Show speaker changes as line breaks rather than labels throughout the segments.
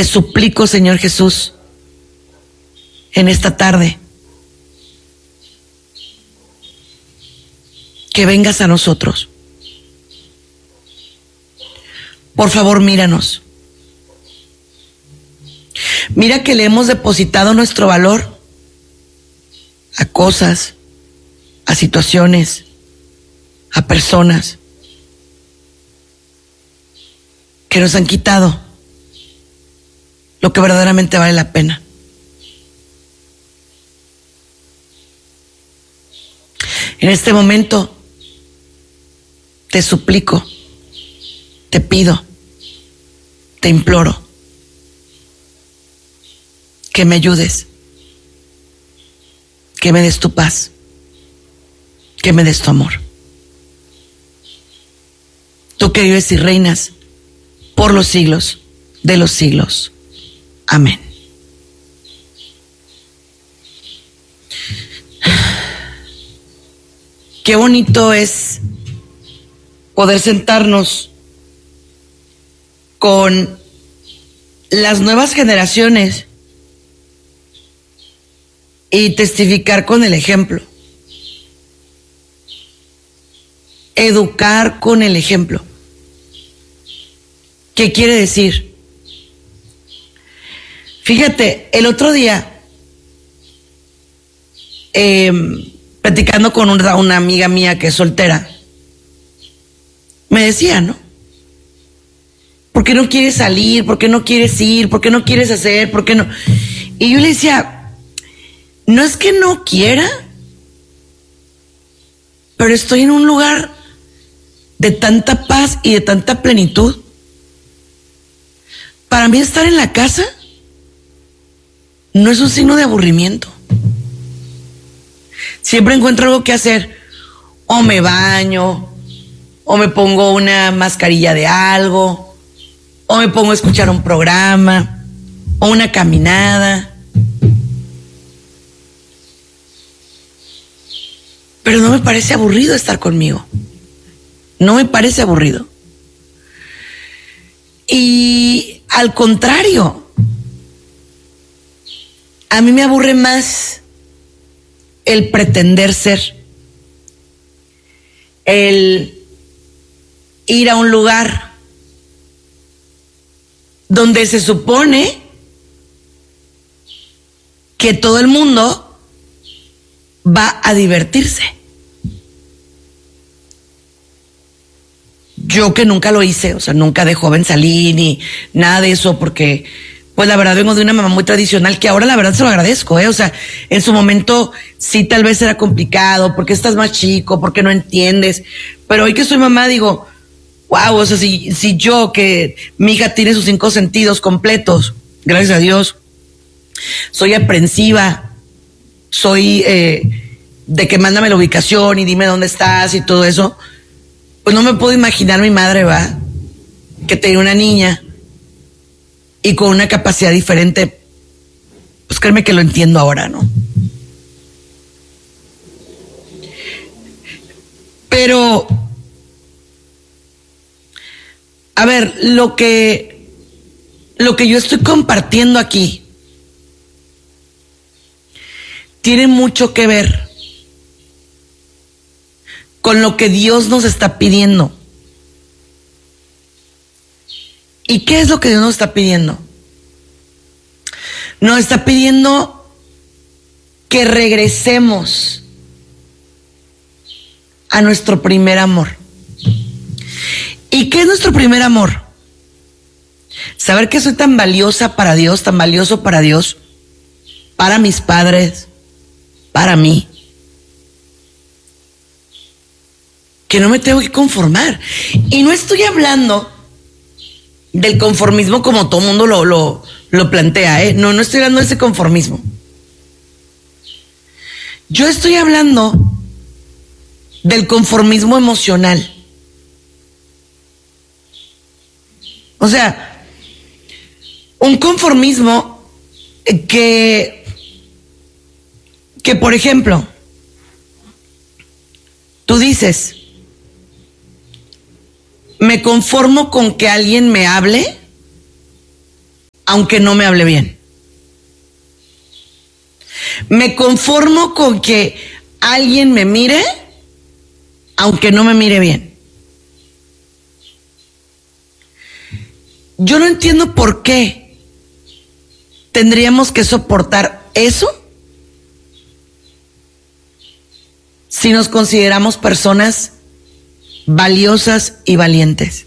Te suplico, Señor Jesús, en esta tarde, que vengas a nosotros. Por favor, míranos. Mira que le hemos depositado nuestro valor a cosas, a situaciones, a personas que nos han quitado lo que verdaderamente vale la pena. En este momento te suplico, te pido, te imploro que me ayudes, que me des tu paz, que me des tu amor. Tú que vives y reinas por los siglos de los siglos. Amén. Qué bonito es poder sentarnos con las nuevas generaciones y testificar con el ejemplo. Educar con el ejemplo. ¿Qué quiere decir? Fíjate, el otro día, platicando con una amiga mía que es soltera, me decía, ¿no? ¿Por qué no quieres salir? ¿Por qué no quieres ir? ¿Por qué no quieres hacer? ¿Por qué no? Y yo le decía, no es que no quiera, pero estoy en un lugar de tanta paz y de tanta plenitud. Para mí estar en la casa no es un signo de aburrimiento. Siempre encuentro algo que hacer. O me baño, o me pongo una mascarilla de algo, o me pongo a escuchar un programa, o una caminada. Pero no me parece aburrido estar conmigo. No me parece aburrido. Y al contrario, a mí me aburre más el pretender ser, el ir a un lugar donde se supone que todo el mundo va a divertirse. Yo que nunca lo hice, o sea, nunca de joven salí ni nada de eso, porque pues la verdad vengo de una mamá muy tradicional que ahora la verdad se lo agradezco, o sea, en su momento sí tal vez era complicado, porque estás más chico, porque no entiendes, pero hoy que soy mamá digo, wow, o sea, si yo que mi hija tiene sus 5 sentidos completos, gracias a Dios, soy aprensiva, soy de que mándame la ubicación y dime dónde estás y todo eso, pues no me puedo imaginar mi madre, va, que tenía una niña y con una capacidad diferente, pues créeme que lo entiendo ahora, ¿no? Pero, a ver, lo que yo estoy compartiendo aquí tiene mucho que ver con lo que Dios nos está pidiendo. ¿Y qué es lo que Dios nos está pidiendo? Nos está pidiendo que regresemos a nuestro primer amor. ¿Y qué es nuestro primer amor? Saber que soy tan valiosa para Dios, tan valioso para Dios, para mis padres, para mí, que no me tengo que conformar. Y no estoy hablando del conformismo como todo mundo lo plantea, no estoy hablando de ese conformismo. Yo estoy hablando del conformismo emocional. O sea, un conformismo que por ejemplo, tú dices, me conformo con que alguien me hable, aunque no me hable bien. Me conformo con que alguien me mire, aunque no me mire bien. Yo no entiendo por qué tendríamos que soportar eso si nos consideramos personas valiosas y valientes.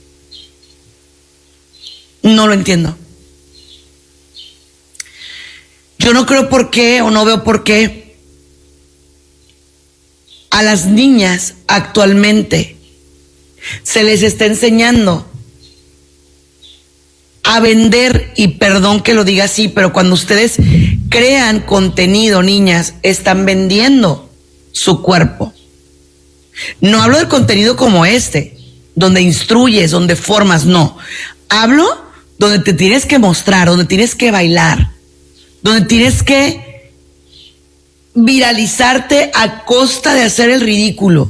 No lo entiendo. Yo no creo por qué, o no veo por qué a las niñas actualmente se les está enseñando a vender, y perdón que lo diga así, pero cuando ustedes crean contenido, niñas, están vendiendo su cuerpo. No hablo del contenido como este, donde instruyes, donde formas, no. Hablo donde te tienes que mostrar, donde tienes que bailar, donde tienes que viralizarte a costa de hacer el ridículo,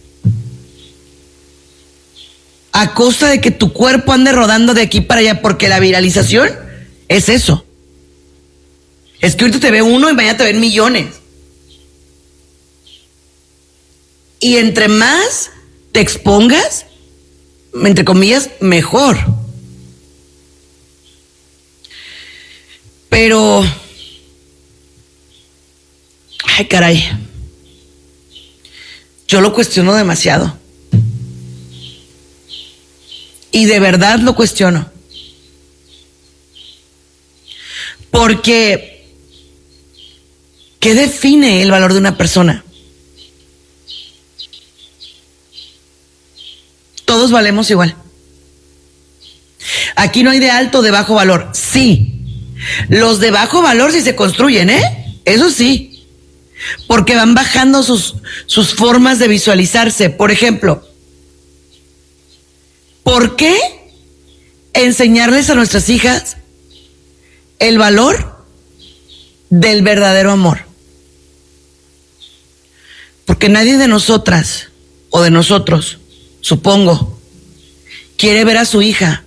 a costa de que tu cuerpo ande rodando de aquí para allá, porque la viralización es eso. Es que ahorita te ve uno y mañana te ven millones. Y entre más te expongas, entre comillas, mejor. Pero, ay, caray, yo lo cuestiono demasiado. Y de verdad lo cuestiono. Porque, ¿qué define el valor de una persona? Todos valemos igual. Aquí no hay de alto o de bajo valor. Sí. Los de bajo valor sí se construyen, ¿eh? Eso sí. Porque van bajando sus formas de visualizarse. Por ejemplo, ¿por qué enseñarles a nuestras hijas el valor del verdadero amor? Porque nadie de nosotras o de nosotros, supongo, quiere ver a su hija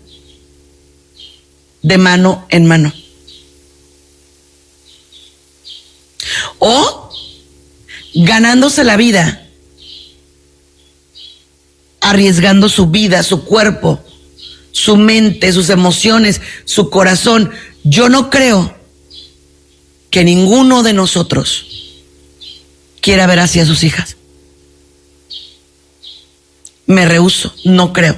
de mano en mano. O ganándose la vida, arriesgando su vida, su cuerpo, su mente, sus emociones, su corazón. Yo no creo que ninguno de nosotros quiera ver así a sus hijas. Me rehúso, no creo.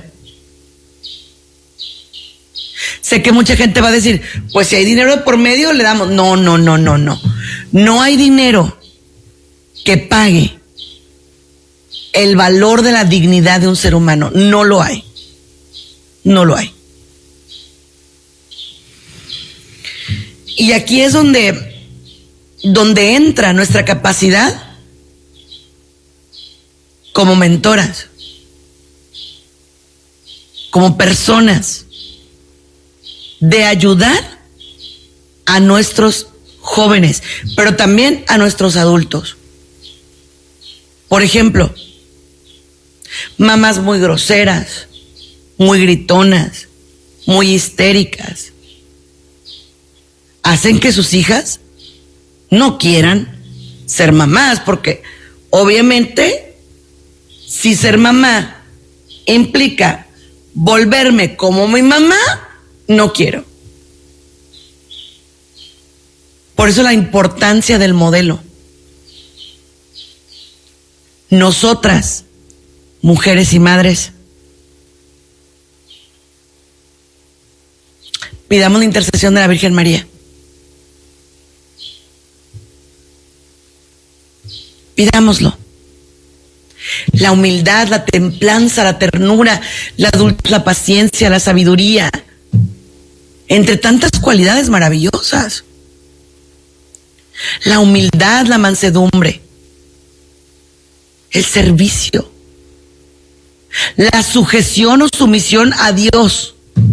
Sé que mucha gente va a decir, pues si hay dinero por medio le damos. No. No hay dinero que pague el valor de la dignidad de un ser humano. No lo hay. No lo hay. Y aquí es donde entra nuestra capacidad como mentoras, como personas, de ayudar a nuestros jóvenes, pero también a nuestros adultos. Por ejemplo, mamás muy groseras, muy gritonas, muy histéricas, hacen que sus hijas no quieran ser mamás, porque obviamente si ser mamá implica volverme como mi mamá, no quiero. Por eso la importancia del modelo. Nosotras, mujeres y madres, pidamos la intercesión de la Virgen María. Pidámoslo. La humildad, la templanza, la ternura, la paciencia, la sabiduría, entre tantas cualidades maravillosas. La humildad, la mansedumbre, el servicio, la sujeción o sumisión a Dios.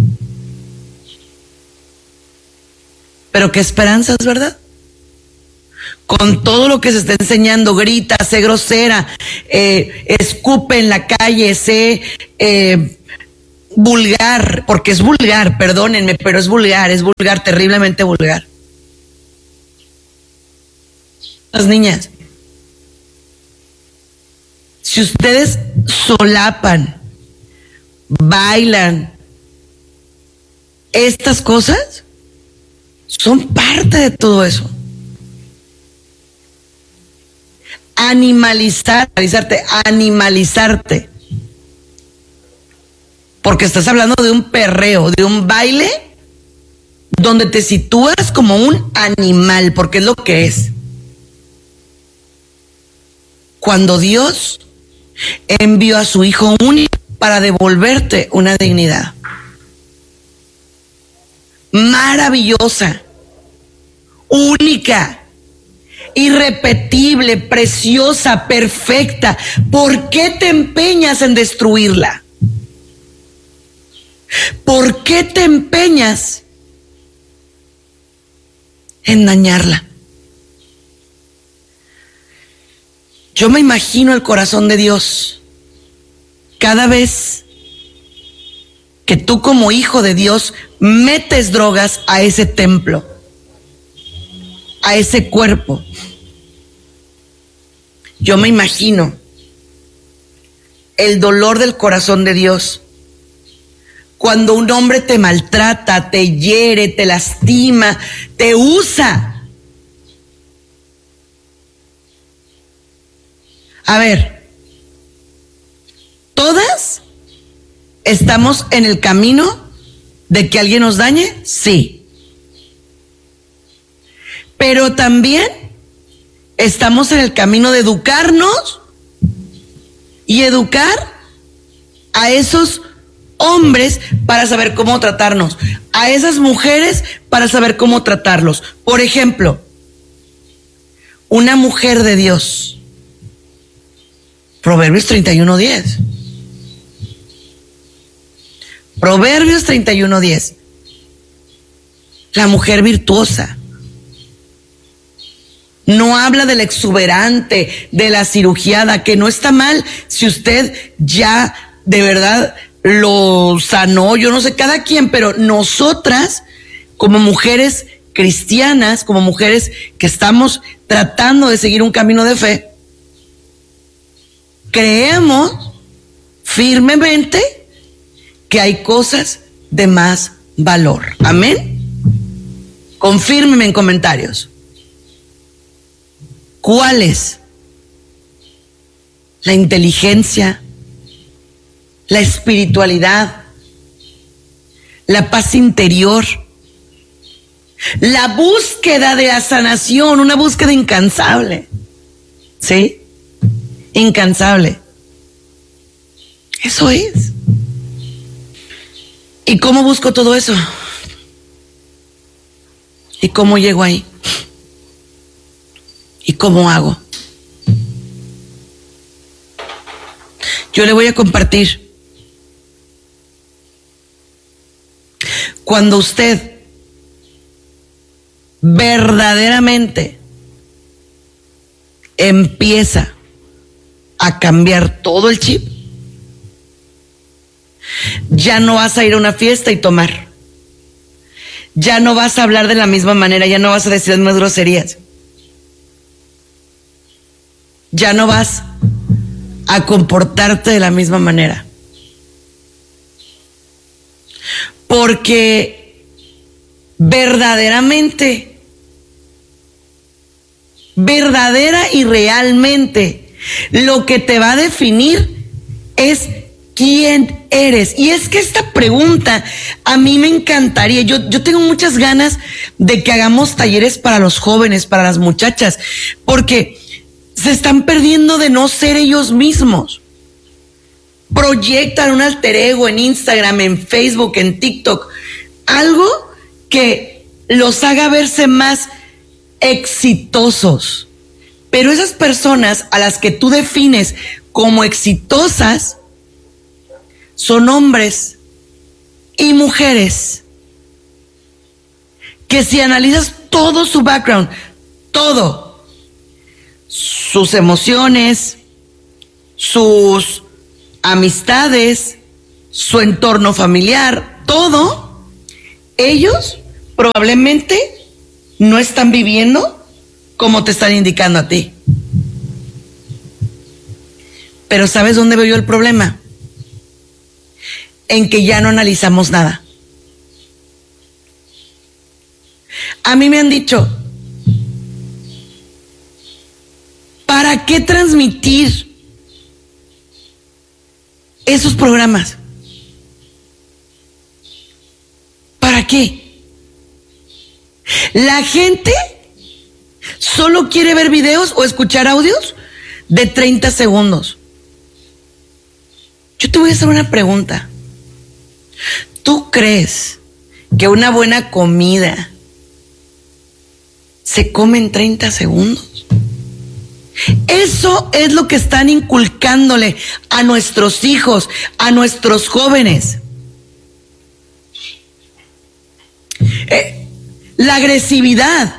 Pero qué esperanzas, ¿verdad? Con todo lo que se está enseñando, grita, sé grosera, escupe en la calle, vulgar, porque es vulgar, perdónenme, pero es vulgar, terriblemente vulgar. Las niñas, si ustedes solapan, bailan, estas cosas son parte de todo eso. Animalizarte. Porque estás hablando de un perreo, de un baile donde te sitúas como un animal, porque es lo que es. Cuando Dios envió a su Hijo único para devolverte una dignidad maravillosa, única, irrepetible, preciosa, perfecta. ¿Por qué te empeñas en destruirla? ¿Por qué te empeñas en dañarla? Yo me imagino el corazón de Dios cada vez que tú como hijo de Dios metes drogas a ese templo, a ese cuerpo. Yo me imagino el dolor del corazón de Dios cuando un hombre te maltrata, te hiere, te lastima, te usa. A ver, ¿todas estamos en el camino de que alguien nos dañe? Sí. Pero también estamos en el camino de educarnos y educar a esos hombres para saber cómo tratarnos, a esas mujeres para saber cómo tratarlos. Por ejemplo, una mujer de Dios, Proverbios 31:10. Proverbios 31:10. La mujer virtuosa. No habla del exuberante, de la cirugiada, que no está mal si usted ya de verdad lo sanó, yo no sé, cada quien, pero nosotras como mujeres cristianas, como mujeres que estamos tratando de seguir un camino de fe, creemos firmemente que hay cosas de más valor. Amén. Confírmeme en comentarios. ¿Cuál es? La inteligencia, la espiritualidad, la paz interior, la búsqueda de la sanación, una búsqueda incansable. ¿Sí? Incansable. Eso es. ¿Y cómo busco todo eso? ¿Y cómo llego ahí? ¿Y cómo hago? Yo le voy a compartir. Cuando usted verdaderamente empieza a cambiar todo el chip, ya no vas a ir a una fiesta y tomar. Ya no vas a hablar de la misma manera, ya no vas a decir más groserías. Ya no vas a comportarte de la misma manera. Porque verdaderamente, verdadera y realmente, lo que te va a definir es quién eres. Y es que esta pregunta a mí me encantaría. Yo tengo muchas ganas de que hagamos talleres para los jóvenes, para las muchachas, porque se están perdiendo de no ser ellos mismos. Proyectan un alter ego en Instagram, en Facebook, en TikTok, algo que los haga verse más exitosos. Pero esas personas a las que tú defines como exitosas son hombres y mujeres que, si analizas todo su background, todo, sus emociones, sus amistades, su entorno familiar, todo, ellos probablemente no están viviendo como te están indicando a ti. Pero ¿sabes dónde veo yo el problema? En que ya no analizamos nada. A mí me han dicho, ¿para qué transmitir esos programas? ¿Para qué? La gente solo quiere ver videos o escuchar audios de 30 segundos. Yo te voy a hacer una pregunta. ¿Tú crees que una buena comida se come en 30 segundos? Eso es lo que están inculcándole a nuestros hijos, a nuestros jóvenes. La agresividad.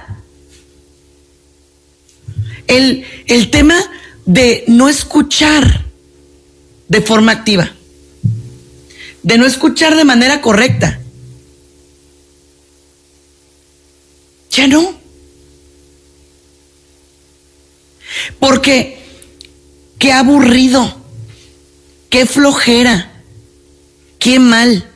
El tema de no escuchar de forma activa. De no escuchar de manera correcta. Ya no. Porque qué aburrido, qué flojera, qué mal.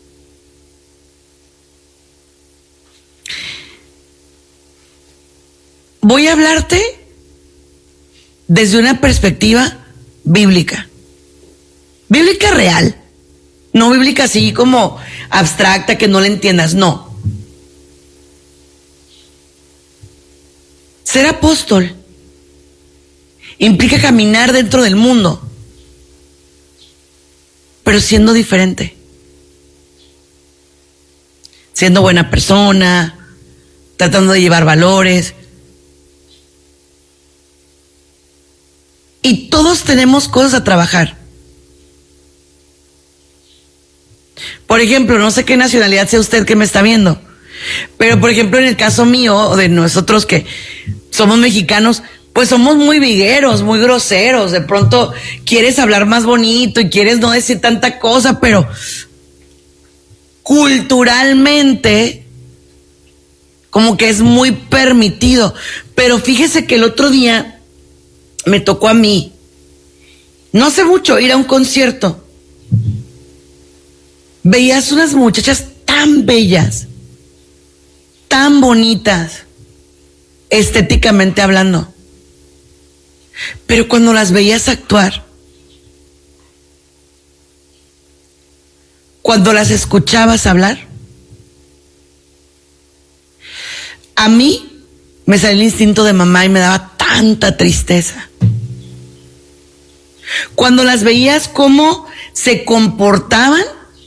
Voy a hablarte desde una perspectiva bíblica. Bíblica real. No bíblica así como abstracta que no la entiendas, no. Ser apóstol implica caminar dentro del mundo, pero siendo diferente. Siendo buena persona, tratando de llevar valores. Y todos tenemos cosas a trabajar. Por ejemplo, no sé qué nacionalidad sea usted que me está viendo, pero por ejemplo en el caso mío, de nosotros que somos mexicanos, pues somos muy vigueros, muy groseros. De pronto quieres hablar más bonito y quieres no decir tanta cosa, pero culturalmente como que es muy permitido. Pero fíjese que el otro día me tocó a mí, no hace mucho, ir a un concierto. Veías unas muchachas tan bellas, tan bonitas, estéticamente hablando. Pero cuando las veías actuar, cuando las escuchabas hablar, a mí me salió el instinto de mamá y me daba tanta tristeza. Cuando las veías cómo se comportaban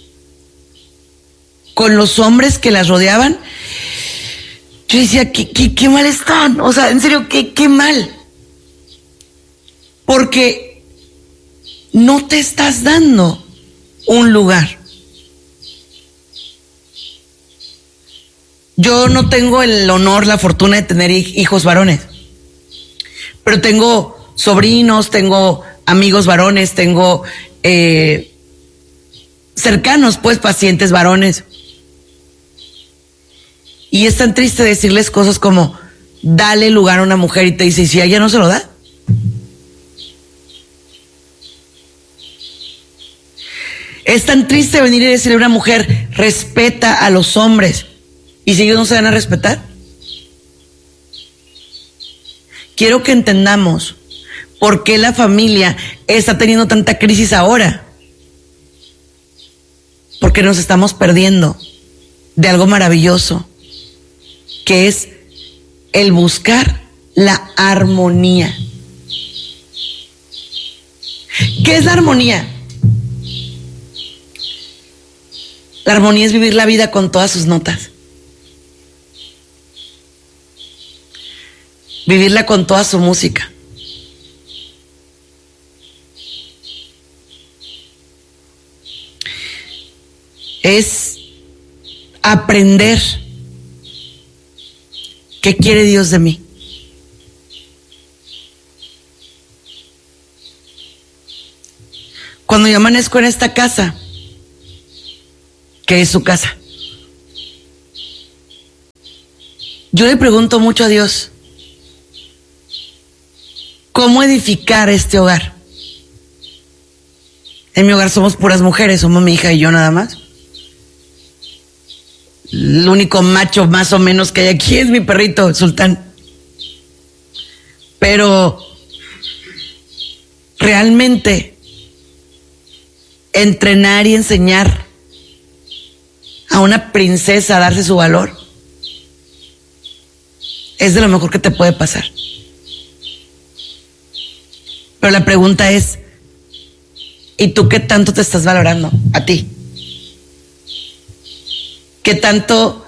con los hombres que las rodeaban, yo decía, qué mal están. O sea, en serio, qué mal. Porque no te estás dando un lugar. Yo no tengo el honor, la fortuna de tener hijos varones, pero tengo sobrinos, tengo amigos varones, tengo cercanos, pues, pacientes varones. Y es tan triste decirles cosas como, dale lugar a una mujer, y te dice, ¿y si a ella no se lo da? Es tan triste venir y decirle a una mujer, respeta a los hombres, y si ellos no se van a respetar. Quiero que entendamos por qué la familia está teniendo tanta crisis ahora. Porque nos estamos perdiendo de algo maravilloso, que es el buscar la armonía. ¿Qué es la armonía? La armonía es vivir la vida con todas sus notas. Vivirla con toda su música. Es aprender qué quiere Dios de mí. Cuando yo amanezco en esta casa, que es su casa. Yo le pregunto mucho a Dios, ¿cómo edificar este hogar? En mi hogar somos puras mujeres, somos mi hija y yo nada más. El único macho más o menos que hay aquí es mi perrito, Sultán. Pero realmente entrenar y enseñar a una princesa a darse su valor es de lo mejor que te puede pasar. Pero la pregunta es, ¿y tú qué tanto te estás valorando a ti? ¿Qué tanto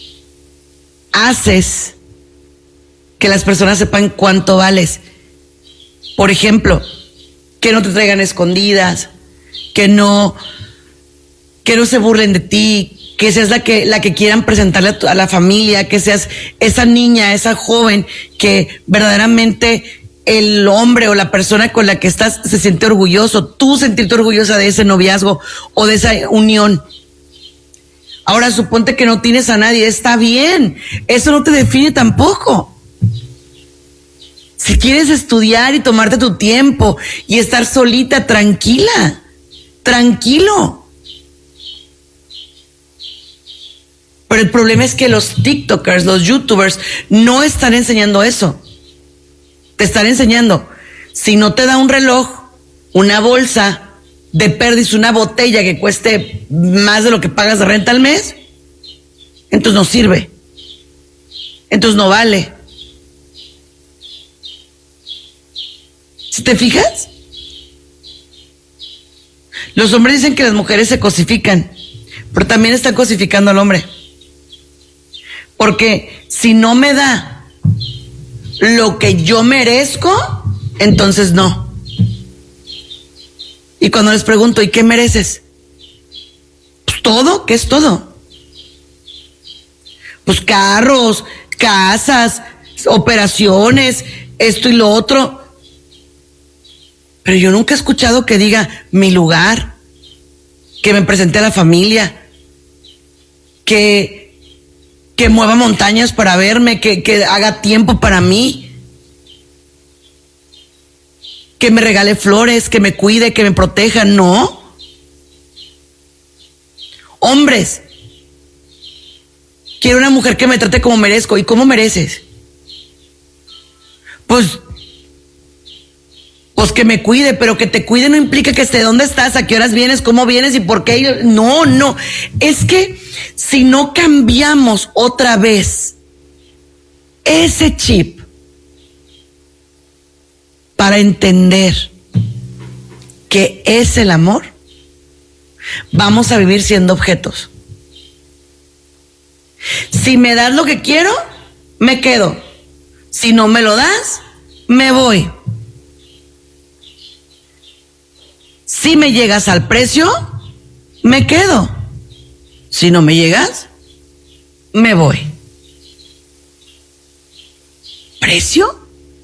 haces que las personas sepan cuánto vales? Por ejemplo, que no te traigan escondidas, que no se burlen de ti, que seas la que quieran presentarle a la familia, que seas esa niña, esa joven que verdaderamente el hombre o la persona con la que estás se siente orgulloso, tú sentirte orgullosa de ese noviazgo o de esa unión. Ahora suponte que no tienes a nadie, está bien, eso no te define tampoco. Si quieres estudiar y tomarte tu tiempo y estar solita, tranquila, tranquilo. Pero el problema es que los TikTokers, los YouTubers, no están enseñando eso. Te están enseñando, si no te da un reloj, una bolsa, de perdiz una botella que cueste más de lo que pagas de renta al mes, entonces no sirve. Entonces no vale. ¿Sí te fijas? Los hombres dicen que las mujeres se cosifican, pero también están cosificando al hombre. Porque si no me da lo que yo merezco, entonces no. Y cuando les pregunto, ¿y qué mereces? Pues todo, ¿qué es todo? Pues carros, casas, operaciones, esto y lo otro. Pero yo nunca he escuchado que diga mi lugar, que me presente a la familia, que mueva montañas para verme, que haga tiempo para mí, que me regale flores, que me cuide, que me proteja. No. Hombres, quiero una mujer que me trate como merezco. ¿Y cómo mereces? Pues que me cuide, pero que te cuide no implica que esté dónde estás, a qué horas vienes, cómo vienes y por qué. No. Es que si no cambiamos otra vez ese chip para entender que es el amor, vamos a vivir siendo objetos. Si me das lo que quiero, me quedo. Si no me lo das, me voy. Si me llegas al precio, me quedo. Si no me llegas, me voy. ¿Precio?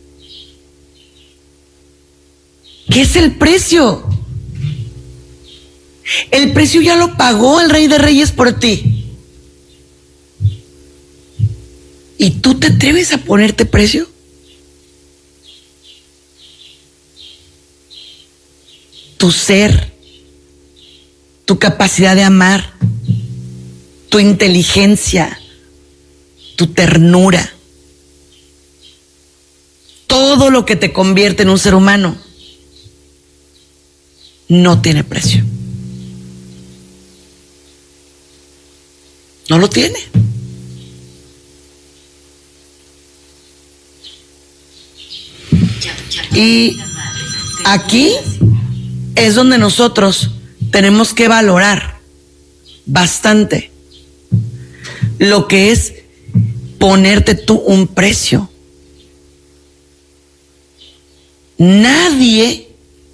¿Qué es el precio? El precio ya lo pagó el Rey de Reyes por ti. ¿Y tú te atreves a ponerte precio? Tu ser, tu capacidad de amar, tu inteligencia, tu ternura, todo lo que te convierte en un ser humano no tiene precio. No lo tiene. Y aquí es donde nosotros tenemos que valorar bastante lo que es ponerte tú un precio. Nadie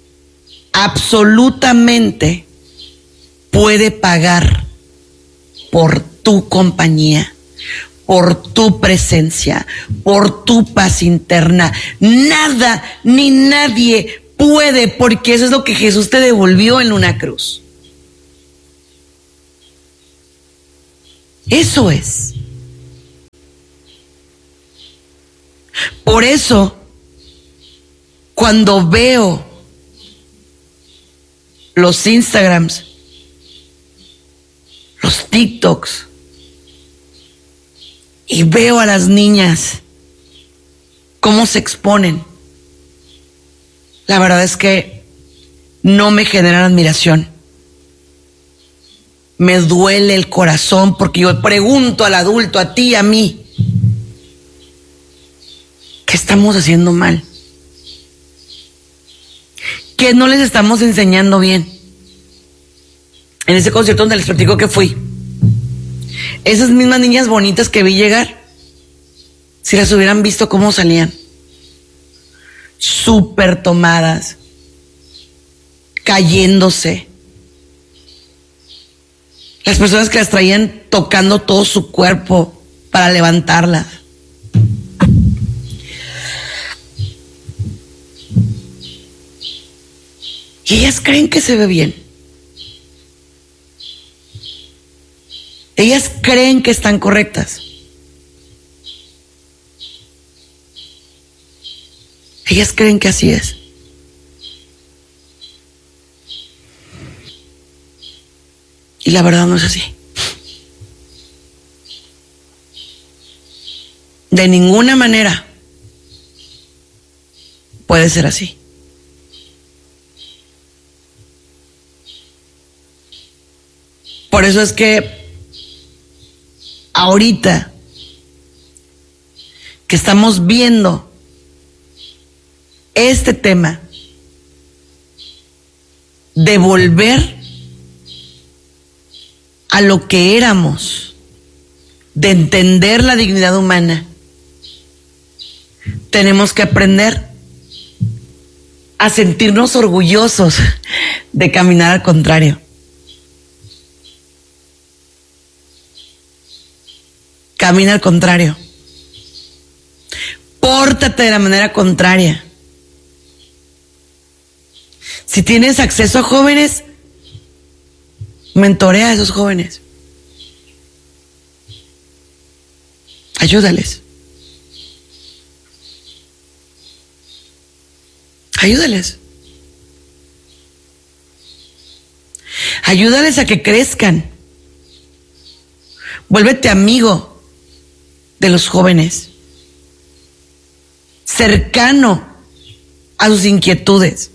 absolutamente puede pagar por tu compañía, por tu presencia, por tu paz interna. Nada ni nadie puede, porque eso es lo que Jesús te devolvió en una cruz. Eso es. Por eso, cuando veo los Instagrams, los TikToks, y veo a las niñas cómo se exponen, la verdad es que no me generan admiración. Me duele el corazón porque yo pregunto al adulto, a ti, a mí, ¿qué estamos haciendo mal? ¿Qué no les estamos enseñando bien? En ese concierto donde les platico que fui, esas mismas niñas bonitas que vi llegar, si las hubieran visto cómo salían, súper tomadas, cayéndose. Las personas que las traían tocando todo su cuerpo para levantarlas. Y ellas creen que se ve bien. Ellas creen que están correctas. Ellas creen que así es. Y la verdad no es así. De ninguna manera puede ser así. Por eso es que ahorita que estamos viendo este tema de volver a lo que éramos, de entender la dignidad humana, tenemos que aprender a sentirnos orgullosos de caminar al contrario. Camina al contrario. Pórtate de la manera contraria. Si tienes acceso a jóvenes, mentorea a esos jóvenes. Ayúdales. Ayúdales. Ayúdales a que crezcan. Vuélvete amigo de los jóvenes, cercano a sus inquietudes.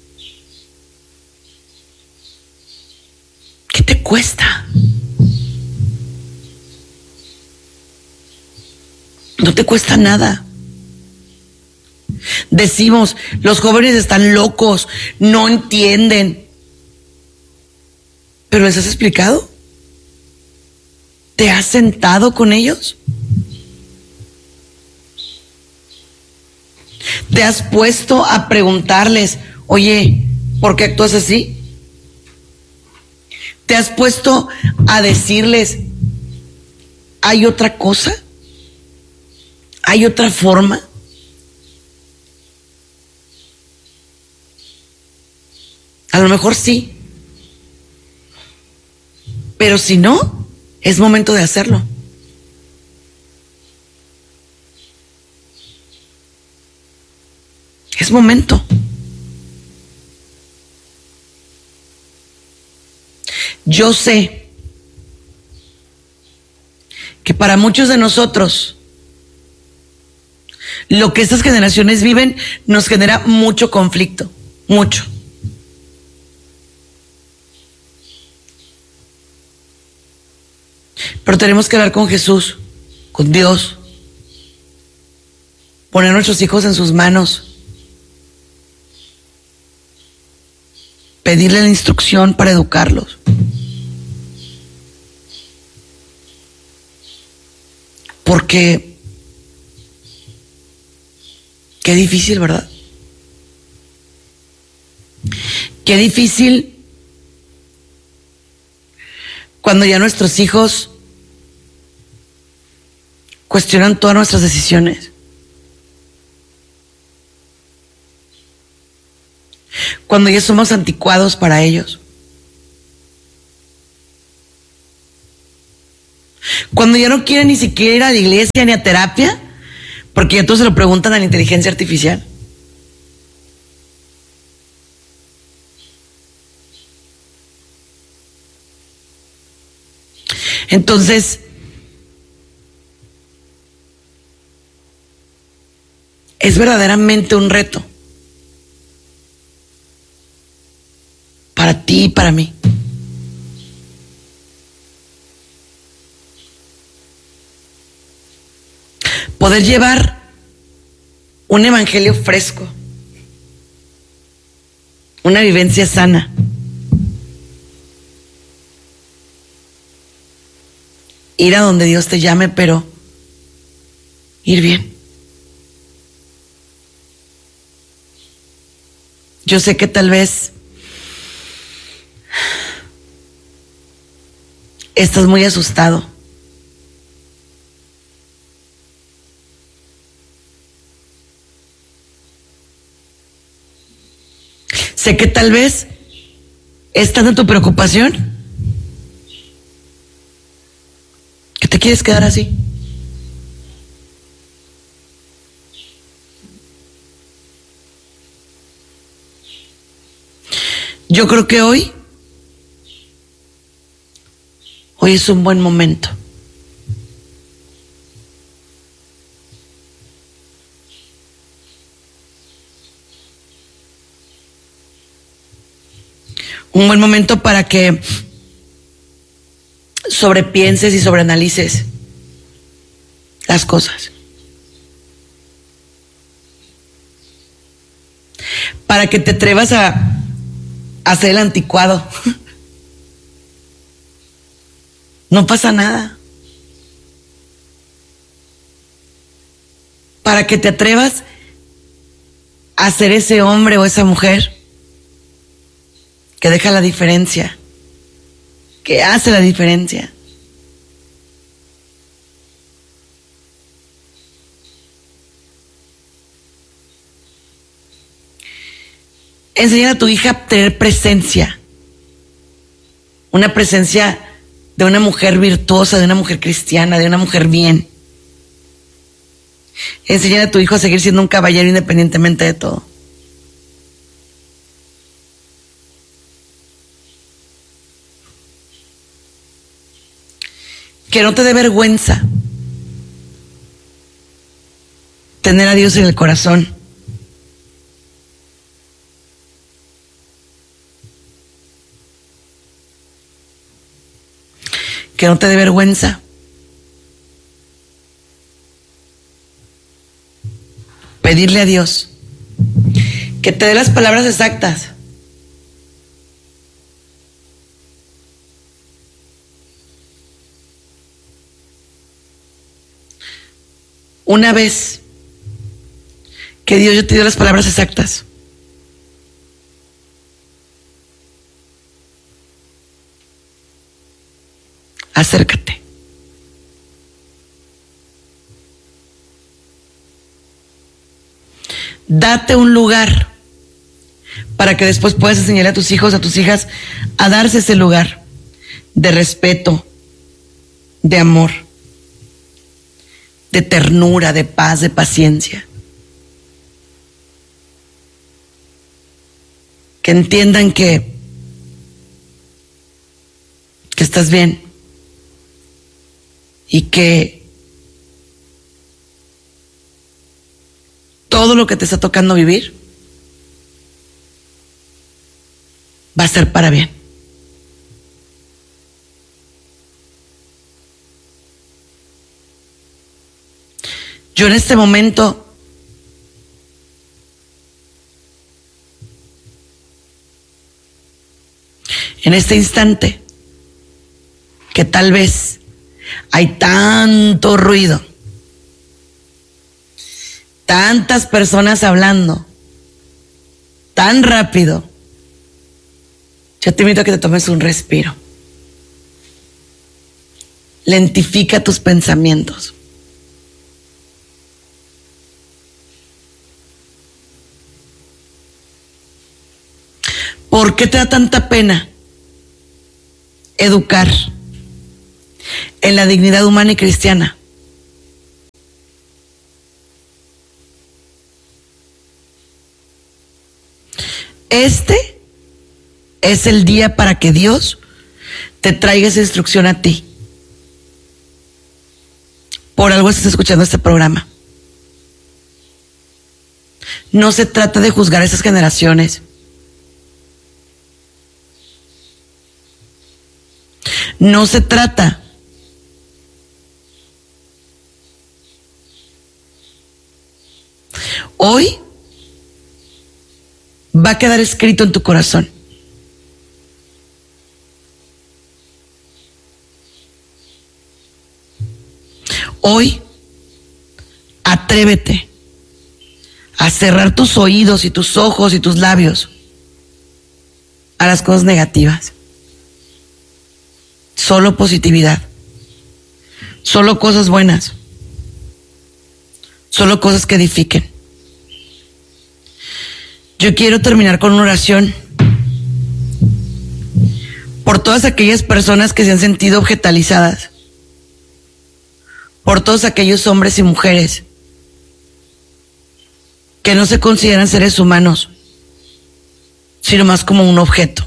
¿Qué te cuesta? No te cuesta nada. Decimos, los jóvenes están locos, no entienden. ¿Pero les has explicado? ¿Te has sentado con ellos? ¿Te has puesto a preguntarles, oye, ¿por qué actúas así? ¿Te has puesto a decirles, ¿hay otra cosa? ¿Hay otra forma? A lo mejor sí. Pero si no, es momento de hacerlo. Es momento. Yo sé que para muchos de nosotros lo que estas generaciones viven nos genera mucho conflicto, mucho. Pero tenemos que hablar con Jesús, con Dios, poner a nuestros hijos en sus manos, pedirle la instrucción para educarlos. Porque qué difícil, ¿verdad? Qué difícil cuando ya nuestros hijos cuestionan todas nuestras decisiones. Cuando ya somos anticuados para ellos. Cuando ya no quieren ni siquiera ir a la iglesia ni a terapia, porque ya todos se lo preguntan a la inteligencia artificial. Entonces, es verdaderamente un reto para ti y para mí. Poder llevar un evangelio fresco, una vivencia sana. Ir a donde Dios te llame, pero ir bien. Yo sé que tal vez estás muy asustado. Sé que tal vez es tanta tu preocupación que te quieres quedar así. Yo creo que hoy es un buen momento. Un buen momento para que sobrepienses y sobreanalices las cosas. Para que te atrevas a hacer el anticuado. No pasa nada. Para que te atrevas a ser ese hombre o esa mujer que deja la diferencia, que hace la diferencia. Enseñar a tu hija a tener presencia, una presencia de una mujer virtuosa, de una mujer cristiana, de una mujer bien. Enseñar a tu hijo a seguir siendo un caballero independientemente de todo. Que no te dé vergüenza tener a Dios en el corazón. Que no te dé vergüenza pedirle a Dios que te dé las palabras exactas. Una vez que Dios ya te dio las palabras exactas, acércate. Date un lugar para que después puedas enseñar a tus hijos, a tus hijas, a darse ese lugar de respeto, de amor, de ternura, de paz, de paciencia. Que entiendan que estás bien y que todo lo que te está tocando vivir va a ser para bien. Yo en este momento en este instante que tal vez hay tanto ruido, tantas personas hablando tan rápido, yo te invito a que te tomes un respiro. Lentifica tus pensamientos. ¿Por qué te da tanta pena educar en la dignidad humana y cristiana. Este es el día para que Dios te traiga esa instrucción a ti. Por algo estás escuchando este programa. No se trata de juzgar a esas generaciones. No se trata hoy va a quedar escrito en tu corazón. Hoy, atrévete a cerrar tus oídos y tus ojos y tus labios a las cosas negativas. Solo positividad. Solo cosas buenas. Solo cosas que edifiquen. Yo quiero terminar con una oración por todas aquellas personas que se han sentido objetalizadas, por todos aquellos hombres y mujeres que no se consideran seres humanos, sino más como un objeto.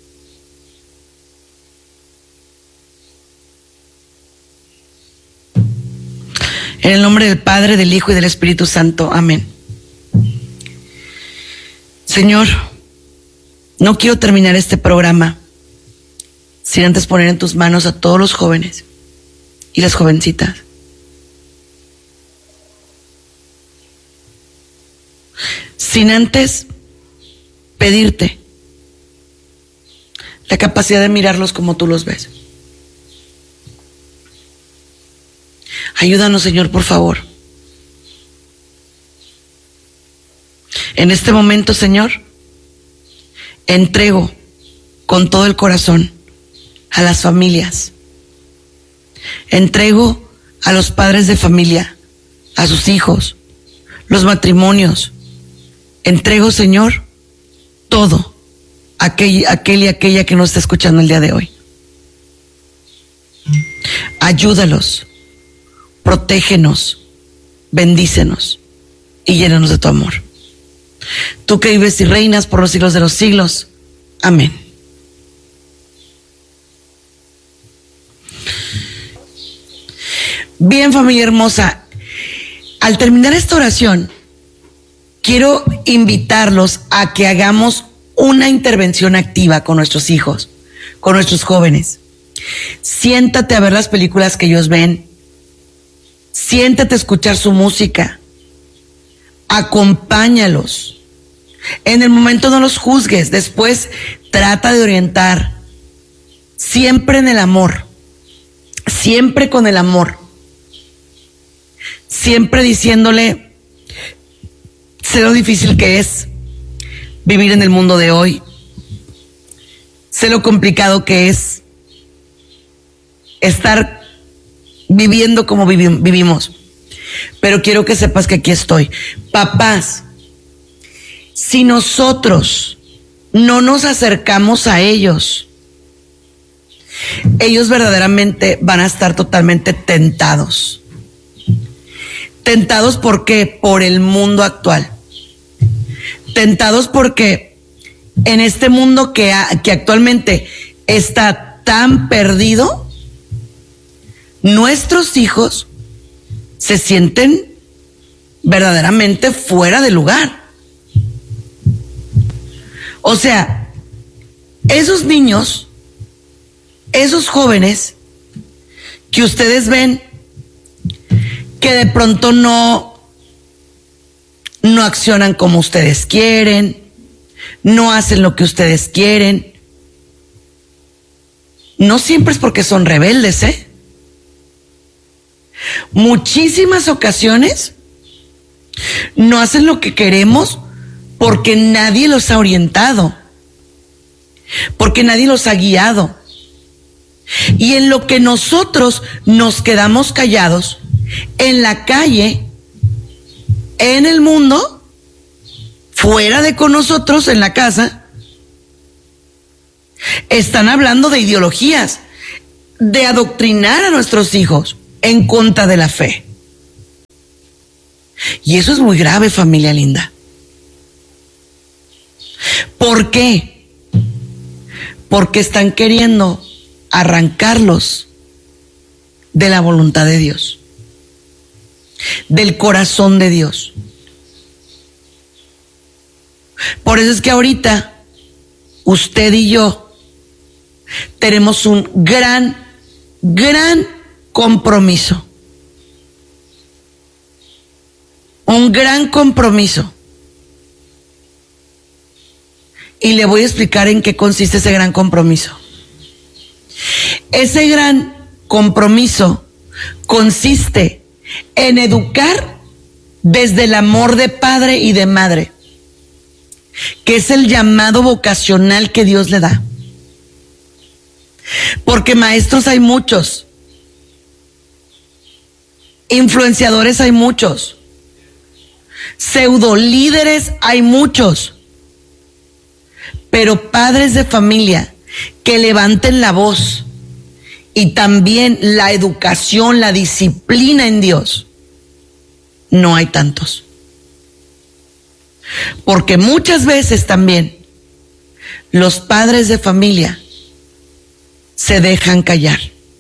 En el nombre del Padre, del Hijo y del Espíritu Santo. Amén. Señor, no quiero terminar este programa sin antes poner en tus manos a todos los jóvenes y las jovencitas. Sin antes pedirte la capacidad de mirarlos como tú los ves. Ayúdanos, Señor, por favor. En este momento, Señor, entrego con todo el corazón a las familias. Entrego a los padres de familia, a sus hijos, los matrimonios. Entrego, Señor, todo aquel y aquella que nos está escuchando el día de hoy. Ayúdalos, protégenos, bendícenos y llénanos de tu amor. Tú que vives y reinas por los siglos de los siglos. Amén. Bien, familia hermosa, al terminar esta oración, quiero invitarlos a que hagamos una intervención activa con nuestros hijos, con nuestros jóvenes. Siéntate a ver las películas que ellos ven. Siéntate a escuchar su música. Acompáñalos. En el momento no los juzgues, después trata de orientar. Siempre en el amor. Siempre con el amor. Siempre diciéndole, sé lo difícil que es vivir en el mundo de hoy. Sé lo complicado que es estar viviendo como vivimos. Pero quiero que sepas que aquí estoy. Papás, si nosotros no nos acercamos a ellos, ellos verdaderamente van a estar totalmente tentados. Tentados, ¿por qué? Por el mundo actual. Tentados porque en este mundo que actualmente está tan perdido, nuestros hijos se sienten verdaderamente fuera de lugar. O sea, esos niños, esos jóvenes que ustedes ven que de pronto no accionan como ustedes quieren, no hacen lo que ustedes quieren, no siempre es porque son rebeldes, ¿eh? Muchísimas ocasiones no hacen lo que queremos porque nadie los ha orientado, porque nadie los ha guiado. Y en lo que nosotros nos quedamos callados, en la calle, en el mundo, fuera de con nosotros, en la casa, están hablando de ideologías. de adoctrinar a nuestros hijos en contra de la fe. Y eso es muy grave, familia linda. ¿Por qué? Porque están queriendo arrancarlos de la voluntad de Dios, del corazón de Dios. Por eso es que ahorita usted y yo tenemos un gran compromiso. Un gran compromiso. Y le voy a explicar en qué consiste ese gran compromiso. Ese gran compromiso consiste en educar desde el amor de padre y de madre, que es el llamado vocacional que Dios le da. Porque maestros hay muchos, influenciadores hay muchos, pseudolíderes hay muchos, pero padres de familia que levanten la voz y también la educación, la disciplina en Dios, no hay tantos. Porque muchas veces también los padres de familia se dejan callar.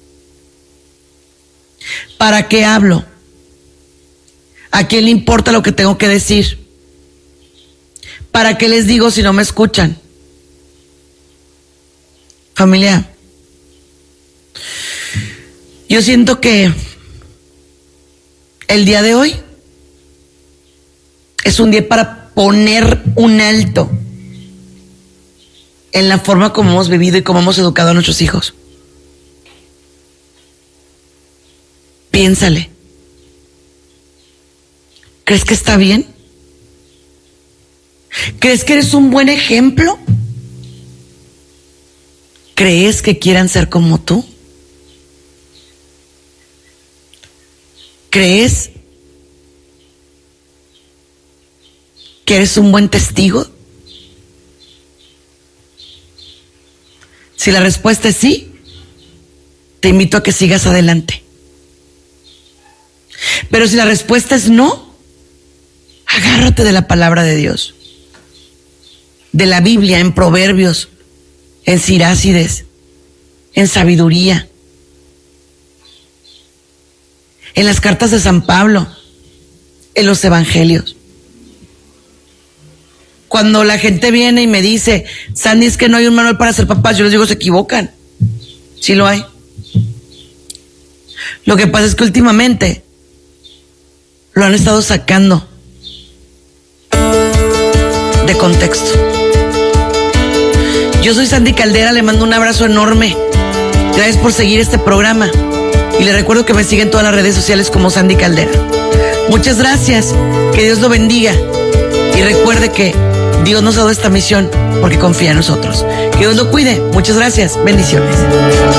¿Para qué hablo? ¿A quién le importa lo que tengo que decir? ¿Para qué les digo si no me escuchan? Familia, yo siento que el día de hoy es un día para poner un alto en la forma como hemos vivido y como hemos educado a nuestros hijos. Piénsale. ¿Crees que está bien? ¿Crees que eres un buen ejemplo? ¿Crees que quieran ser como tú? ¿Crees que eres un buen testigo? Si la respuesta es sí, te invito a que sigas adelante. Pero si la respuesta es no, agárrate de la palabra de Dios, de la Biblia, en Proverbios, en Sirácides, en Sabiduría, en las cartas de San Pablo, en los evangelios. Cuando la gente viene y me dice, Sandy, es que no hay un manual para ser papás, yo les digo, se equivocan. Sí lo hay. Lo que pasa es que últimamente lo han estado sacando de contexto. Yo soy Sandy Caldera, le mando un abrazo enorme. Gracias por seguir este programa. Y le recuerdo que me siguen en todas las redes sociales como Sandy Caldera. Muchas gracias, que Dios lo bendiga. Y recuerde que Dios nos ha dado esta misión porque confía en nosotros. Que Dios lo cuide. Muchas gracias. Bendiciones.